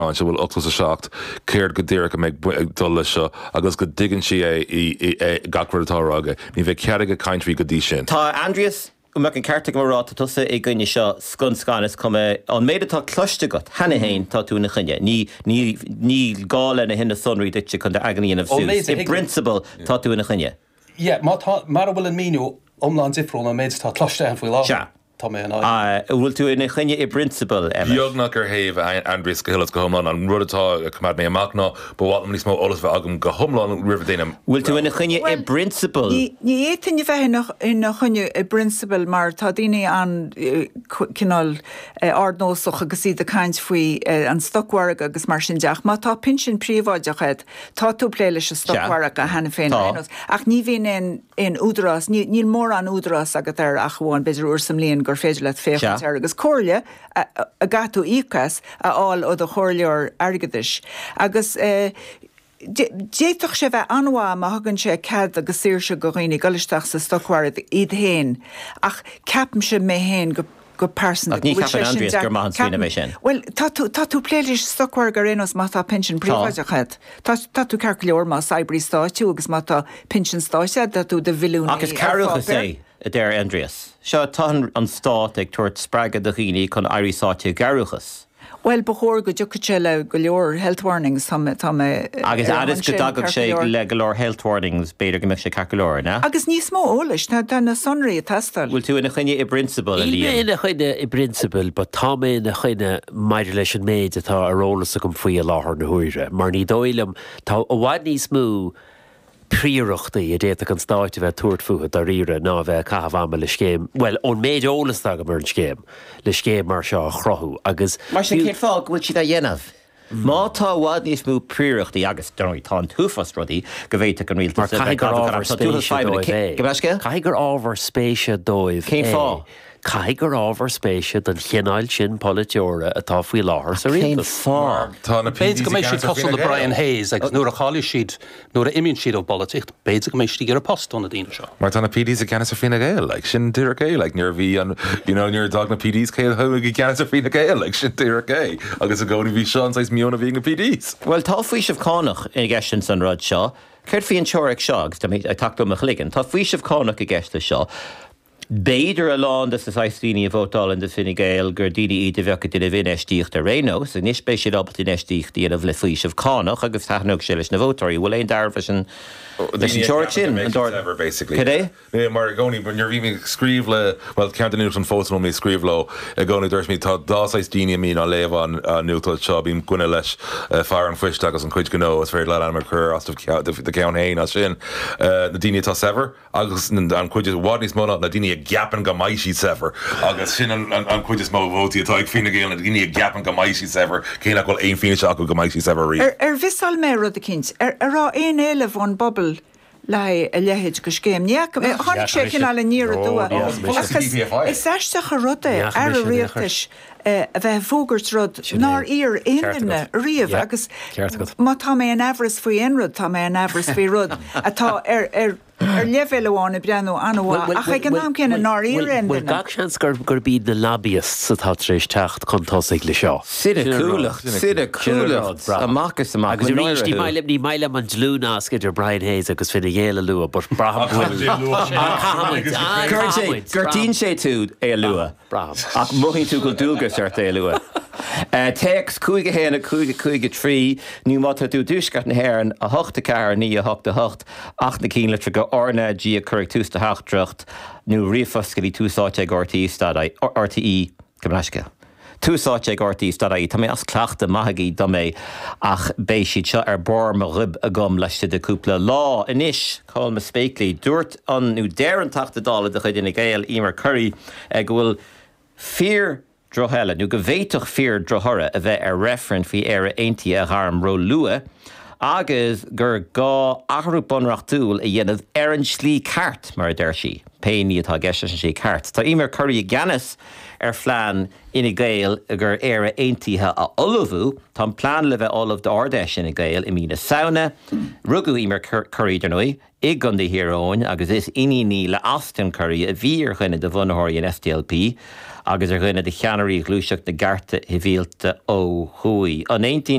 an se bhfuil ochtas a seacht céir go dtíir go méid dul lei seo agus go dtigann si é gacrtá aga ní bheith cead go caiintrí go dtí sin. Tá Andreas me an ceirrta marrá tusa i gcuine seo sconscanas cum an méad atá cloiste go hena héin tá tú na chuine ní gála na hinna sonraí duite chun de aganíon sús. I principle tá tú na chuine. Mar bhfuil an míú omláin difriúil na méid tá cloiste an foiil lá. Bhfuil tú ina chuine I principle. Beagnach ar thaobh Andreas go hilas go thomláin an rudatá cumad mé amach ná bhá níos mó olalas bheith agam go thomláin rih déanam. Bhfuil tú ina chuine I principle. Ní étain bheith ina chuine I principle mar tá daine an cinál ardnósoch agus iad a caint faoi an stochharg agus mar sin deach má tá pinsin príomháideachad tá tú pléile se stochharg a hena féin ach ní bhíon in údras níl mór an údras agat ar ach bháin beidir uair sam líon gur féidir le féchas agus cóirle a gatú íchas a áil ó do chóirleor airgadis agus déitoch sé bheith anhá má hagann sé cead agus sír se go riine galisteach sa stochhair iad héin ach ceapim se mé héin go person ní ceapan Andreas gur maithn swinna mé sin. Well tá tú pléidir stochhair gar rénos má tá pension príomháideachad. Tá tú ceir leor má saibrí stáitiú agus má tá pension stáise dat tú de bhilúna. Agus cearúchas é der Andreas. Seo tá an stát ag tuairt spregad a chiní chun airí sáte gearúchas. Well, bechór go dúcha le go leor health warnings agus agus go dagad sé le go leor health warnings beidir go meach sé caculóir, na? Agus níos mó ólais na sonraí a testal. Bhfuil tú ina chuine I principle a líon. Ina chuine I principle, but tá mé ina chuine maidir leis an méid atá arólas a gom faoi a láthair na huaire. Mar ní dóilem tá ó bhaid níos mú príochtaí a déta an stáite bheith tuairt fucha ar ire ná bheith cahabhama le scéim. Well, ón méid ólastága mar an scéim, le scéim mar seo a chrothú agus. Mar sin céir fág bhfuil siad a dhéanamh. Má tá bhád níos mú príochtaí agus doirí tá túfas rudaí go bhéite an rialta. Mar caigur ábhar spéise dóibh. Céim fá. Caigur ábhar spéise don cheannail sin politeora atá faoi láthair sa rialtas. Tá na Béidir go méid siad cosúil le Brian Hayes agus nuair a cháilú siad nuair a imíonn siad ó boliticht, béidir go méid siad gur a postón na daine seo. Mar tá na PDs a ceannas a fina gael, like sin tíir gael, like níor bhí an, níor dag na PDs céil thuig i ceannas a fina gael, like sin tíir gael, agus a gcónaí bhí seán sais mionna bhí na PDs. Well, tá faoi sibh cánach i gceistin san rud seo, chuir fhí an teoiric seo, agus ag tactú a chligan, tá faoi sibh cánach i gceiste seo. Beidir a lán de sa saistíní a bhótáil in de Fine Gael gur daoine iad a bheocha duine bhíon eistíocht a réó, sa níos spéis siad obacht in eistíocht díanamh le faoi sibh cánach agus taithneog sé leis na bhótarí, bhfuil éon darbh sin leis an teoiric sin an dár basically. Cadé? Mar gcónaí níor bhí mí scríomh le, well, ceantainú an fótan mí scríomh lo a gcónaí dúirt mí tá dásáis daoine mí á léamh an nuachtáil seo bhím gcuine leis fear an fuiste agus an chuid gnó as féir le an mar chur as de ceann héin a sin na daoine tá sever agus an chuid bhád níos móna na daoine gapan go maisí sever agus sin an chuid is mó bhótaí atá ag Fine Gael na daoine gapan go maisí sever céanach bhfuil éon fine seach go maisí sever rí. Bhisáil mé rud a cinint rá éon éileh bhain bobbal le a lehéid go scéim. Tháinig sé cinál le níor dua. Is eisteach a ruda ar a rialtas a bheith fógart rud ná ír éine riamh agus má tá mé an ahras faoi inrod tá mé an ahras faoi rud atá lehéileháin i breanú anhá ach ag an am cin ná ír Bhfuil gach seans gur bíad na lobbyists sa tá trééis techt chuntáigh le seo. Siad cúlacht amachchas amach. Ní maile an dlúnás idir Brian Hayes agus Fine Gael lua, but braham. Gurtín sé tú é lua. Ach muhinn tú go dúgus ar é lua. Tex cúige héna cúige trí, ní mata tú dúscat na héan a 8 car ní a 8 ach na cín le go orna dí a chuir tústa hachtreacht nó riomfoscailí túsáte ag RTí stadaí RTí gomnaisce. Túsáte ag RTí stadaí, tá mé as cleachta maithagaí do mé ach béis siad seo ar bor mar rib a gom leis de cúpla lá inis cáil me spéiclí dúirt an nó déir an tachta dála de chuid ina Gael Emer Curry ag bhfuil fear drohelle, nu go bhéitoch fear drohora a bheith ar referent fi ar a einti a harm ro lua, Agus gur gá ahrú bunrachtúil a dhéanamh an slí cart mar a d sí. Péí atá geiste an sí cart. Tá imar chuirí Gannis phlean ina gael gur éire aontaithe a olahú, tá plán le bheith olah d'ardeis ina gael I mína sauna, rugú imar chuirí darnoi, I gunda hiróin agus is iní le Aston Curry a bhír chuine de bhunathirí in SDLP, agus chuine de cheannarí glúiseach na garta híbhíalta ó chuí. An 19